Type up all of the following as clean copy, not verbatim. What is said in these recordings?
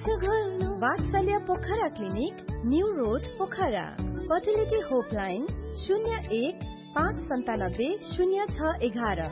वात्सल्य Pokhara clinic, new road Pokhara. Fertility होपलाइन 01-597-0611।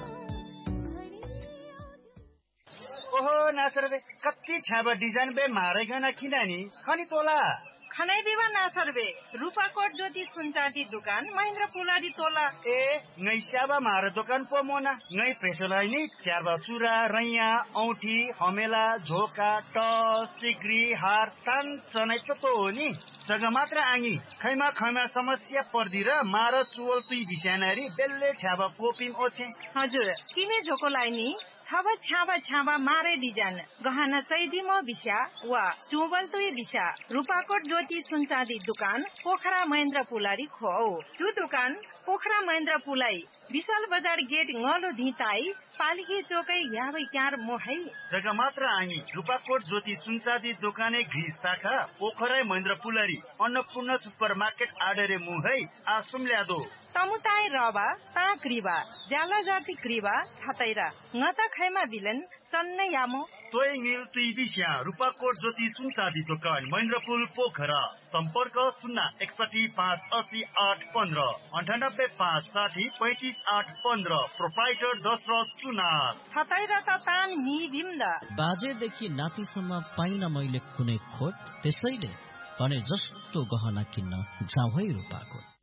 ओहो नासर बे कति छाबा डिजाइन बे मारेगा ना किनानी खनी तोला खनै बिवा नासर बे रूपाकोट ज्योति सुनचाँदी दुकान महेन्द्र पुलारी तोला ए ngै स्याबा मारे दोकान पो मोना ngै प्रेसोलाई नि च्यारबा चुरा रैया औठी हमेला झोका टस सिक्री हार तान चनै त हो नि जग्गा मात्र आङी खैमा समस्या पर्दी र मार चुवल तुई बिस्यानारी बेल्ले छ्याबा कोपिम ओछे हजुर किमे झोकोलाई नि छाबा मारे डिजाइन गहना चैदिम बिस्या वा चुवल तुई बिस्या रूपाकोट ज्योति सुनचाँदी दुकान पोखरा महेन्द्र पुलारी खो जो दुकान पोखरा महेन्द्र पुलाई विशाल बजार गेट ngलो धिताई पालिके चोकै याबै क्यार मोहै जग्गा मात्र आङी रूपाकोट ज्योति सुनचाँदी दोकाने घी शाखा पोखरा महेन्द्र पुलारी अन्नपूर्ण सुपरमार्केट आडरे मुहै आसुम ल्यादो तमुताई रबा ता क्रिबा ज्याला जाति क्रिबा छतैरा ngata खैमा बिलन चन्नै यामो तोय ङिल तुई बिस्या रूपाकोट ज्योति सुनचाँदी दोकान महेन्द्रपुल पोखरा सम्पर्क 061-580-815 98-560-35-815 प्रोपाइटर दशरथ सुनार छतैरा त तान नि बिम्दा बाजेदेखि नातिसम्म पाइन मैले कुनै खोट त्यसैले भने जस्तो गहना किन्न जाऊ है रूपाकोट